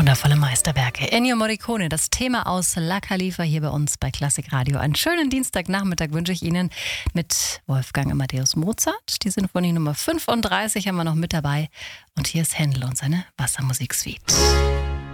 Wundervolle Meisterwerke. Ennio Morricone, das Thema aus La Califa hier bei uns bei Klassik Radio. Einen schönen Dienstagnachmittag wünsche ich Ihnen mit Wolfgang Amadeus Mozart. Die Sinfonie Nummer 35 haben wir noch mit dabei. Und hier ist Händel und seine Wassermusiksuite.